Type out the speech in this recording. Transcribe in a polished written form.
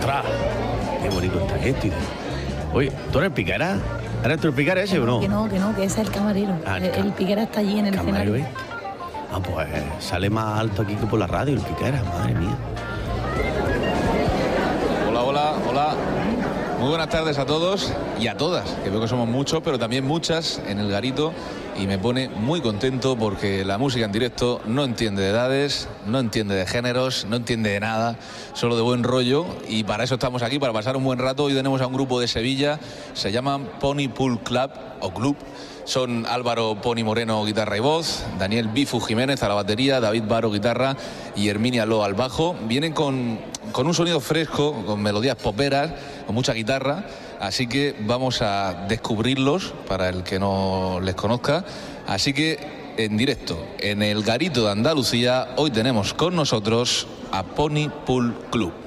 ¡Ostras! ¡Qué bonito está esto! Oye, ¿tú eres Piquera? ¿Eres tú el Piquera ese o no? Que no, que ese es el camarero. El Piquera está allí en el escenario. Pues sale más alto aquí que por la radio el Piquera, madre mía. Hola. Muy buenas tardes a todos y a todas, que veo que somos muchos, pero también muchas en el garito, y me pone muy contento porque la música en directo no entiende de edades, no entiende de géneros, no entiende de nada, solo de buen rollo, y para eso estamos aquí, para pasar un buen rato. Hoy tenemos a un grupo de Sevilla, se llaman Pony Pool Club o Club. Son Álvaro Pony Moreno, guitarra y voz, Daniel Bifu Jiménez a la batería, David Baro, guitarra, y Herminia Lo al bajo. Vienen con un sonido fresco, con melodías poperas, con mucha guitarra, así que vamos a descubrirlos para el que no les conozca. Así que en directo, en el Garito de Andalucía, hoy tenemos con nosotros a Pony Pool Club.